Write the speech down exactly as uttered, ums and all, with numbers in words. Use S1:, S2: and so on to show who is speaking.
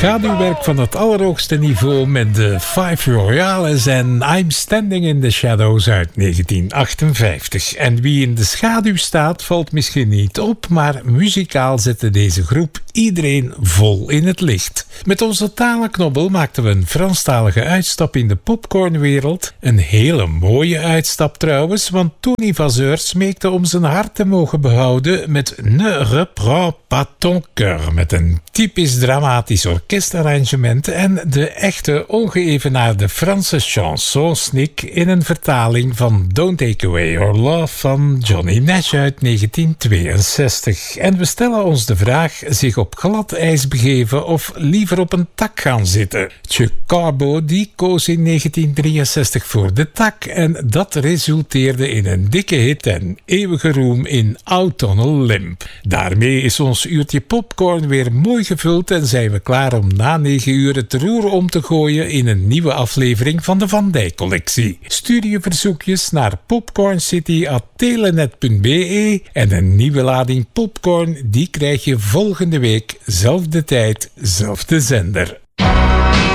S1: Schaduwwerk van het allerhoogste niveau met de Five Royales en I'm Standing in the Shadows uit negentien achtenvijftig. En wie in de schaduw staat valt misschien niet op, maar muzikaal zette deze groep iedereen vol in het licht. Met onze talenknobbel maakten we een Franstalige uitstap in de popcornwereld. Een hele mooie uitstap trouwens, want Tony Vasseur smeekte om zijn hart te mogen behouden met Ne reprends pas ton cœur, met een typisch dramatisch orkestarrangement en de echte ongeëvenaarde Franse chansonsnik in een vertaling van Don't Take Away Your Love van Johnny Nash uit negentien tweeënzestig. En we stellen ons de vraag: zich op glad ijs begeven of liever op een tak gaan zitten? Chuck Carbo die koos in negentien drieënzestig voor de tak en dat resulteerde in een dikke hit en eeuwige roem in Autumnal Limp. Daarmee is ons uurtje popcorn weer mooi gevuld en zijn we klaar om na negen uur het roer om te gooien in een nieuwe aflevering van de Van Dijk Collectie. Stuur je verzoekjes naar popcorncity at telenet punt be en een nieuwe lading popcorn die krijg je volgende week, zelfde tijd, zelfde zender.